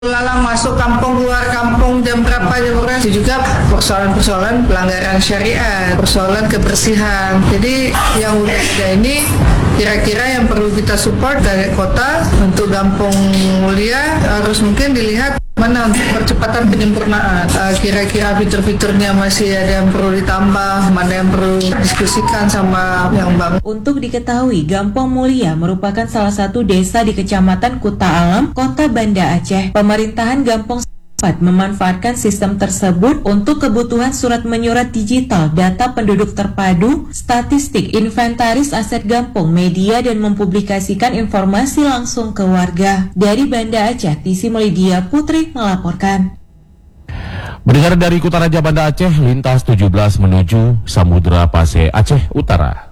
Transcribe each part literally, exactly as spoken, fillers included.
lalang masuk kampung, keluar kampung, jam berapa, jam berapa. Itu juga persoalan-persoalan pelanggaran syariat, persoalan kebersihan. Jadi yang udah ada ini kira-kira yang perlu kita support dari kota untuk Gampong Mulia harus mungkin dilihat mana untuk percepatan penyempurnaan. Uh, kira-kira fitur-fiturnya masih ada yang perlu ditambah, mana yang perlu diskusikan sama yang bangun. Untuk diketahui, Gampong Mulia merupakan salah satu desa di Kecamatan Kuta Alam, Kota Banda Aceh. Pemerintahan Gampong dapat memanfaatkan sistem tersebut untuk kebutuhan surat menyurat digital, data penduduk terpadu, statistik, inventaris aset Gampong, media, dan mempublikasikan informasi langsung ke warga. Dari Banda Aceh, Tisi Melidia Putri melaporkan. Mendengar dari Kota Raja Banda Aceh, lintas tujuh belas menuju Samudra Pasir Aceh Utara.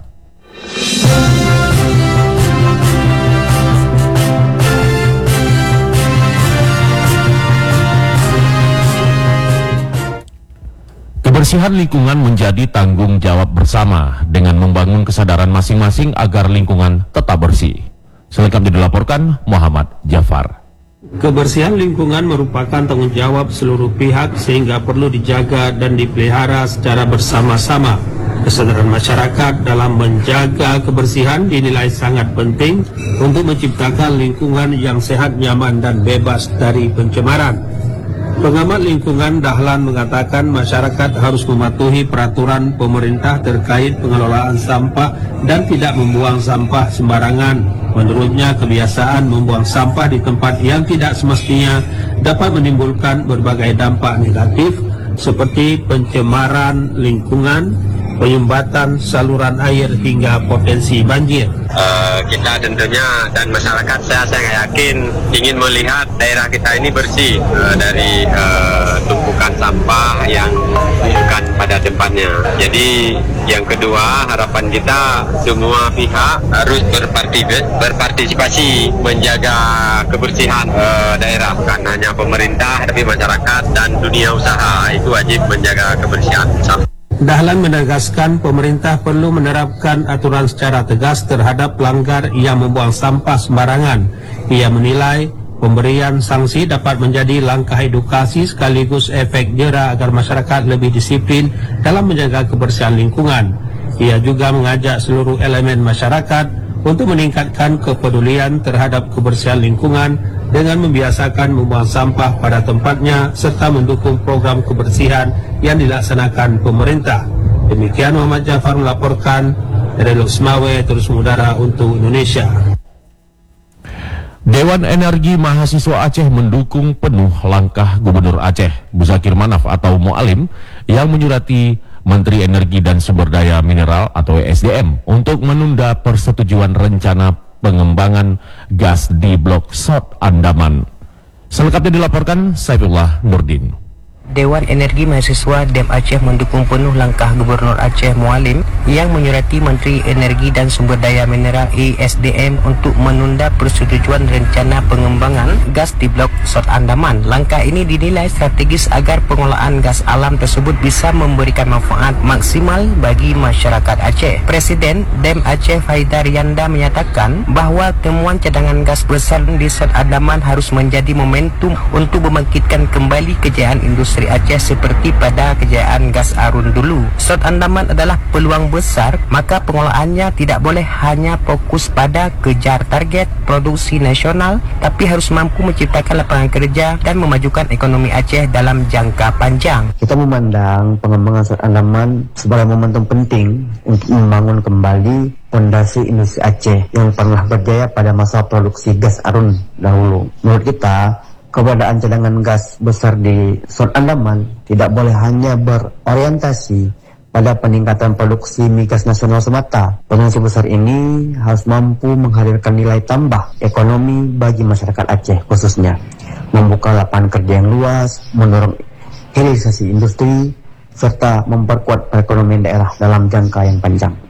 Kebersihan lingkungan menjadi tanggung jawab bersama dengan membangun kesadaran masing-masing agar lingkungan tetap bersih. Selengkapnya dilaporkan Muhammad Jafar. Kebersihan lingkungan merupakan tanggung jawab seluruh pihak sehingga perlu dijaga dan dipelihara secara bersama-sama. Kesadaran masyarakat dalam menjaga kebersihan dinilai sangat penting untuk menciptakan lingkungan yang sehat, nyaman, dan bebas dari pencemaran. Pengamat lingkungan Dahlan mengatakan masyarakat harus mematuhi peraturan pemerintah terkait pengelolaan sampah dan tidak membuang sampah sembarangan. Menurutnya, kebiasaan membuang sampah di tempat yang tidak semestinya dapat menimbulkan berbagai dampak negatif seperti pencemaran lingkungan, penyumbatan saluran air hingga potensi banjir. Uh, kita tentunya dan masyarakat saya saya yakin ingin melihat daerah kita ini bersih uh, dari uh, tumpukan sampah yang bukan pada tempatnya. Jadi yang kedua, harapan kita semua pihak harus berpartisipasi menjaga kebersihan uh, daerah, bukan hanya pemerintah tapi masyarakat dan dunia usaha itu wajib menjaga kebersihan sampah. Dahlan menegaskan pemerintah perlu menerapkan aturan secara tegas terhadap pelanggar yang membuang sampah sembarangan. Ia menilai pemberian sanksi dapat menjadi langkah edukasi sekaligus efek jera agar masyarakat lebih disiplin dalam menjaga kebersihan lingkungan. Ia juga mengajak seluruh elemen masyarakat untuk meningkatkan kepedulian terhadap kebersihan lingkungan dengan membiasakan membuang sampah pada tempatnya serta mendukung program kebersihan yang dilaksanakan pemerintah. Demikian Muhammad Jafar melaporkan dari Loksmawe, terus mengudara untuk Indonesia. Dewan Energi Mahasiswa Aceh mendukung penuh langkah Gubernur Aceh Buzakir Manaf atau Mualim yang menyurati Menteri Energi dan Sumber Daya Mineral atau E S D M untuk menunda persetujuan rencana pengembangan gas di Blok Sot Andaman. Selengkapnya dilaporkan Saifullah Nurdin. Dewan Energi Mahasiswa D E M Aceh mendukung penuh langkah Gubernur Aceh Mualim yang menyurati Menteri Energi dan Sumber Daya Mineral E S D M untuk menunda persetujuan rencana pengembangan gas di Blok Sot Andaman. Langkah ini dinilai strategis agar pengolahan gas alam tersebut bisa memberikan manfaat maksimal bagi masyarakat Aceh. Presiden D E M Aceh Faidar Yanda menyatakan bahwa temuan cadangan gas besar di Sot Andaman harus menjadi momentum untuk membangkitkan kembali kejayaan industri Aceh seperti pada kejayaan gas Arun dulu. Sot Andaman adalah peluang besar, maka pengolahannya tidak boleh hanya fokus pada kejar target produksi nasional, tapi harus mampu menciptakan lapangan kerja dan memajukan ekonomi Aceh dalam jangka panjang. Kita memandang pengembangan Sot Andaman sebagai momentum penting untuk membangun kembali fondasi industri Aceh yang pernah berjaya pada masa produksi gas Arun dahulu. Menurut kita, keberadaan cadangan gas besar di Sot Andaman tidak boleh hanya berorientasi pada peningkatan produksi migas nasional semata. Potensi besar ini harus mampu menghadirkan nilai tambah ekonomi bagi masyarakat Aceh khususnya, membuka lapangan kerja yang luas, mendorong hilirisasi industri, serta memperkuat perekonomian daerah dalam jangka yang panjang.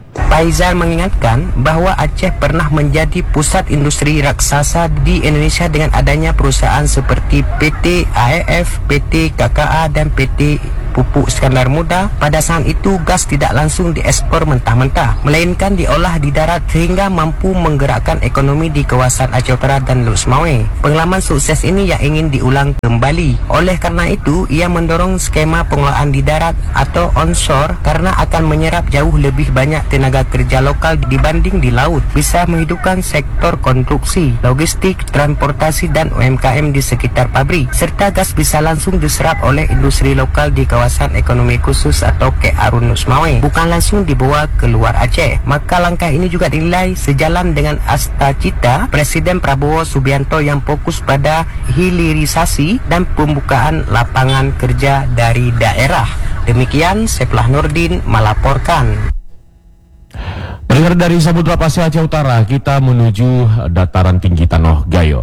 Faizal mengingatkan bahwa Aceh pernah menjadi pusat industri raksasa di Indonesia dengan adanya perusahaan seperti P T A E F, P T K K A dan P T Pupuk Skandar Muda. Pada saat itu gas tidak langsung diekspor mentah-mentah, melainkan diolah di darat sehingga mampu menggerakkan ekonomi di kawasan Aceh Utara dan Teluk Semawe. Pengalaman sukses ini yang ingin diulang kembali. Oleh karena itu, ia mendorong skema pengelolaan di darat atau onshore karena akan menyerap jauh lebih banyak tenaga kerja lokal dibanding di laut, bisa menghidupkan sektor konstruksi, logistik, transportasi dan U M K M di sekitar pabrik, serta gas bisa langsung diserap oleh industri lokal di kawasan ekonomi khusus atau K A R U Teluk Semawe, bukan langsung dibawa keluar Aceh. Maka langkah ini juga dinilai sejalan dengan asta cita Presiden Prabowo Subianto yang fokus pada hilirisasi dan pembukaan lapangan kerja dari daerah. Demikian Seplah Nurdin melaporkan. Pendengar dari Samudra Pasir Aceh Utara, kita menuju dataran tinggi Tanoh Gayo.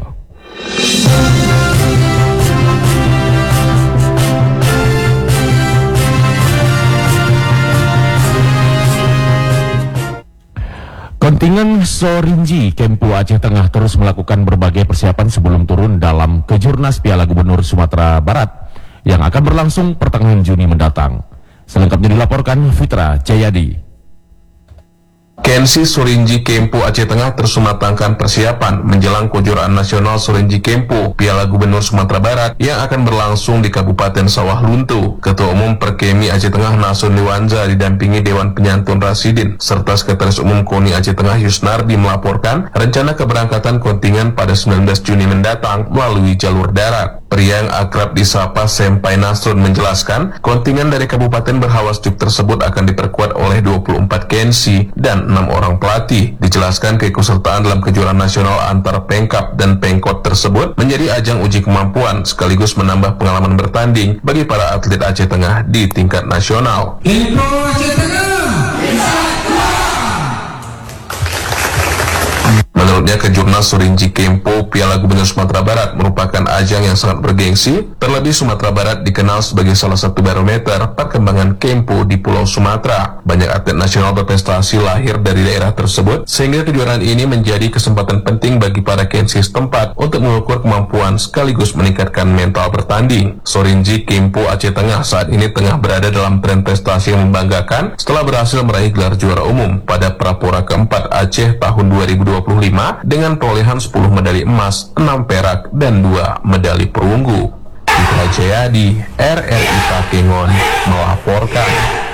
Kontingen Sorinji Kempu Aceh Tengah terus melakukan berbagai persiapan sebelum turun dalam Kejurnas Piala Gubernur Sumatera Barat yang akan berlangsung pertengahan Juni mendatang. Selengkapnya dilaporkan Fitra Jayadi. Kensi Sorinji Kempu Aceh Tengah terus mematangkan persiapan menjelang kejuaraan nasional Sorinji Kempu Piala Gubernur Sumatera Barat yang akan berlangsung di Kabupaten Sawah Luntu. Ketua Umum Perkemi Aceh Tengah Nasun Liwanza didampingi Dewan Penyantun Rasidin serta Sekretaris Umum KONI Aceh Tengah Yusnardi melaporkan rencana keberangkatan kontingen pada sembilan belas Juni mendatang melalui jalur darat. Pria yang akrab disapa Sempai Nasrun menjelaskan kontingen dari Kabupaten Berhawas Juk tersebut akan diperkuat oleh dua puluh empat Kensi dan enam orang pelatih. Dijelaskan keikutsertaan dalam kejuaraan nasional antar Pengkap dan Pengkot tersebut menjadi ajang uji kemampuan sekaligus menambah pengalaman bertanding bagi para atlet Aceh Tengah di tingkat nasional. Kempu Aceh Tengah. Menurutnya Kejurnas Sorinji Kempu Piala Gubernur Sumatera Barat merupakan ajang yang sangat bergengsi, terlebih Sumatera Barat dikenal sebagai salah satu barometer perkembangan Kempu di Pulau Sumatera. Banyak atlet nasional berprestasi lahir dari daerah tersebut, sehingga kejuaraan ini menjadi kesempatan penting bagi para Kensi setempat untuk mengukur kemampuan sekaligus meningkatkan mental bertanding. Sorinji Kempu Aceh Tengah saat ini tengah berada dalam tren prestasi yang membanggakan setelah berhasil meraih gelar juara umum pada Prapora keempat Aceh tahun dua ribu dua puluh lima dengan perolehan sepuluh medali emas, enam perak, dan dua medali perunggu. Fitra Jayadi, R R I Takengon, melaporkan.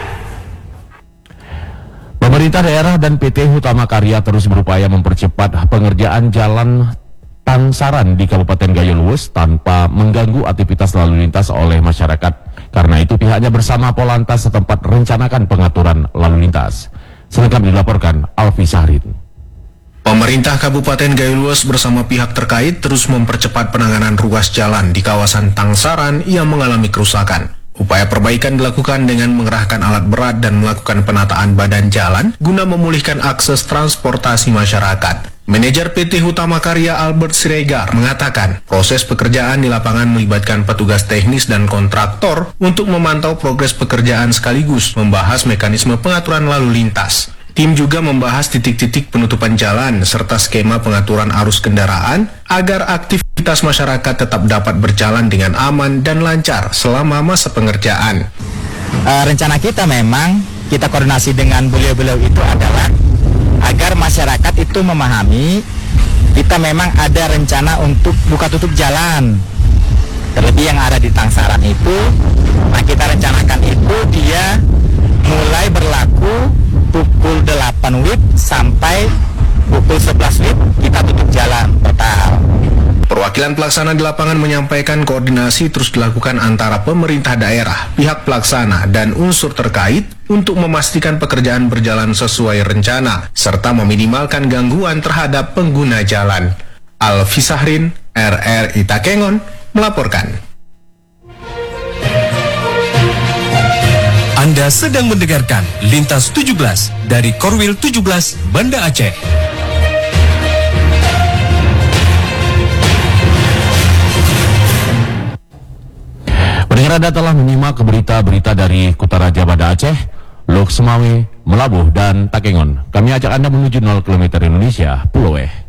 Pemerintah daerah dan P T Hutama Karya terus berupaya mempercepat pengerjaan jalan Tangsaran di Kabupaten Gayo Luwes tanpa mengganggu aktivitas lalu lintas oleh masyarakat. Karena itu pihaknya bersama Polantas setempat rencanakan pengaturan lalu lintas. Selengkapnya dilaporkan Alfi Sahrin. Pemerintah Kabupaten Gayo Luwes bersama pihak terkait terus mempercepat penanganan ruas jalan di kawasan Tangsaran yang mengalami kerusakan. Upaya perbaikan dilakukan dengan mengerahkan alat berat dan melakukan penataan badan jalan guna memulihkan akses transportasi masyarakat. Manajer P T Hutama Karya Albert Siregar mengatakan proses pekerjaan di lapangan melibatkan petugas teknis dan kontraktor untuk memantau progres pekerjaan sekaligus membahas mekanisme pengaturan lalu lintas. Tim juga membahas titik-titik penutupan jalan serta skema pengaturan arus kendaraan agar aktivitas masyarakat tetap dapat berjalan dengan aman dan lancar selama masa pengerjaan. E, rencana kita memang kita koordinasi dengan beliau-beliau itu adalah agar masyarakat itu memahami kita memang ada rencana untuk buka tutup jalan. Terlebih yang ada di Tangsaran itu, nah kita rencanakan itu dia mulai berlaku pukul delapan W I B sampai pukul sebelas W I B kita tutup jalan total. Perwakilan pelaksana di lapangan menyampaikan koordinasi terus dilakukan antara pemerintah daerah, pihak pelaksana, dan unsur terkait untuk memastikan pekerjaan berjalan sesuai rencana, serta meminimalkan gangguan terhadap pengguna jalan. Alfi Sahrin, R R I Takengon, melaporkan. Anda sedang mendengarkan Lintas tujuh belas dari Korwil tujuh belas Banda Aceh. Pendengar Anda telah menyimak berita-berita dari Kutaraja Banda Aceh. Lok Semawe, Melabuh, dan Takengon. Kami ajak Anda menuju nol kilometer Indonesia, Pulau E.